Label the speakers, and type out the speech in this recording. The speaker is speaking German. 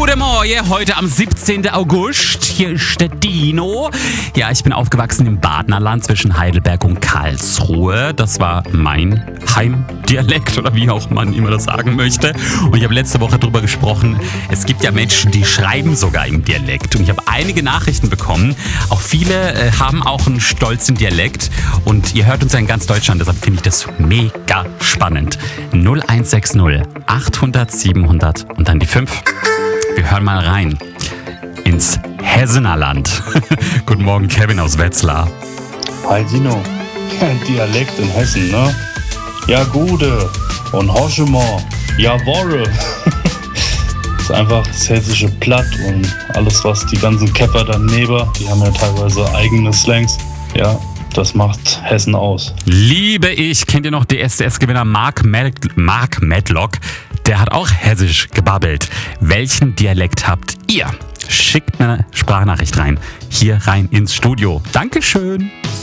Speaker 1: Guten Morgen, heute am 17. August. Hier ist der Dino. Ja, ich bin aufgewachsen im Badnerland zwischen Heidelberg und Karlsruhe. Das war mein Heimdialekt oder wie auch man immer das sagen möchte. Und ich habe letzte Woche darüber gesprochen, es gibt ja Menschen, die schreiben sogar im Dialekt. Und ich habe einige Nachrichten bekommen. Auch viele haben auch einen stolzen Dialekt. Und ihr hört uns ja in ganz Deutschland, deshalb finde ich das mega spannend. 0160 800 700 und dann die 5. Wir hören mal rein ins Hessenerland. Guten Morgen, Kevin aus Wetzlar.
Speaker 2: Hi Dino, Dialekt in Hessen, ne? Ja, Gude und Hoschemor, jawolle. Das ist einfach das hessische Platt und alles, was die ganzen Käpper daneben, die haben ja teilweise eigene Slangs. Ja, das macht Hessen aus.
Speaker 1: Liebe ich, kennt ihr noch DSDS-Gewinner Mark Medlock? Der hat auch hessisch gebabbelt. Welchen Dialekt habt ihr? Schickt eine Sprachnachricht rein. Hier rein ins Studio. Dankeschön.